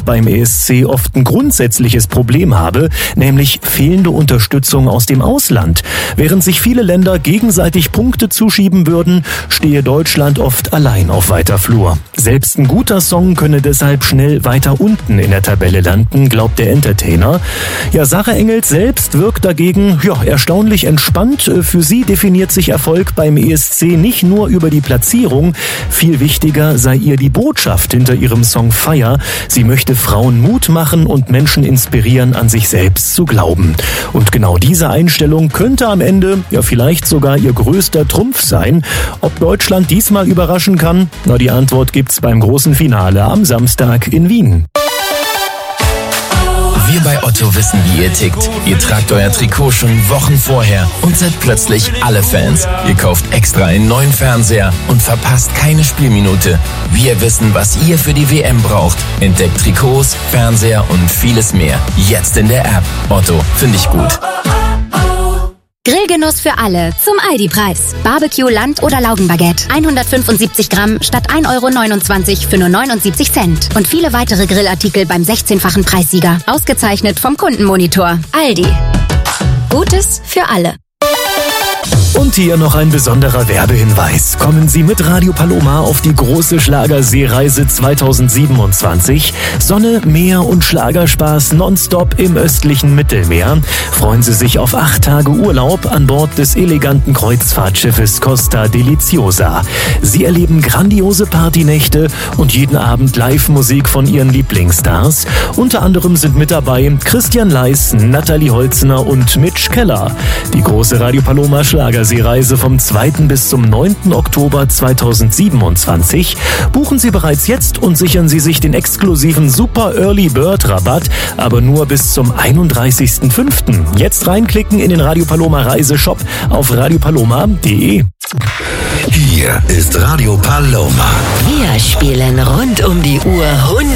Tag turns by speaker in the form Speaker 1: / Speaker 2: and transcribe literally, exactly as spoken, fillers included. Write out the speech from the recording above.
Speaker 1: beim E S C oft ein grundsätzliches Problem habe, nämlich fehlende Unterstützung aus dem Ausland. Während sich viele Länder gegenseitig Punkte zuschieben würden, stehe Deutschland oft allein auf weiter Flur. Selbst ein guter Song könne deshalb schnell weiter unten in der Tabelle landen, glaubt der Entertainer. Ja, Sarah Engels selbst wirkt dagegen ja, erstaunlich entspannt. Für sie definiert sich Erfolg beim E S C nicht nur über die Platzierung. Viel wichtiger sei ihr die Botschaft hinter ihrem Song Fire. Sie möchte Frauen Mut machen und Menschen inspirieren, an sich selbst zu glauben. Und genau diese Einstellung könnte am Ende ja vielleicht sogar ihr größter Trumpf sein. Ob Deutschland diesmal überraschen kann? Na, die Antwort gibt's beim großen Finale am Samstag in Wien.
Speaker 2: Wir bei Otto wissen, wie ihr tickt. Ihr tragt euer Trikot schon Wochen vorher und seid plötzlich alle Fans. Ihr kauft extra einen neuen Fernseher und verpasst keine Spielminute. Wir wissen, was ihr für die W M braucht. Entdeckt Trikots, Fernseher und vieles mehr. Jetzt in der App. Otto, finde ich gut.
Speaker 3: Grillgenuss für alle zum Aldi-Preis. Barbecue, Land- oder Laugenbaguette. hundertfünfundsiebzig Gramm statt ein Euro neunundzwanzig für nur neunundsiebzig Cent. Und viele weitere Grillartikel beim sechzehnfachen Preissieger. Ausgezeichnet vom Kundenmonitor. Aldi. Gutes für alle.
Speaker 1: Und hier noch ein besonderer Werbehinweis. Kommen Sie mit Radio Paloma auf die große Schlagerseereise zweitausendsiebenundzwanzig. Sonne, Meer und Schlagerspaß nonstop im östlichen Mittelmeer. Freuen Sie sich auf acht Tage Urlaub an Bord des eleganten Kreuzfahrtschiffes Costa Deliciosa. Sie erleben grandiose Partynächte und jeden Abend Live-Musik von Ihren Lieblingsstars. Unter anderem sind mit dabei Christian Leis, Nathalie Holzner und Mitch Keller. Die große Radio Paloma Schlagerseereise vom zweiten bis zum neunten Oktober zweitausendsiebenundzwanzig. Buchen Sie bereits jetzt und sichern Sie sich den exklusiven Super Early Bird Rabatt, aber nur bis zum einunddreißigsten fünften Jetzt reinklicken in den Radio Paloma Reiseshop auf radiopaloma punkt de.
Speaker 4: Hier ist Radio Paloma.
Speaker 5: Wir spielen rund um die Uhr hundert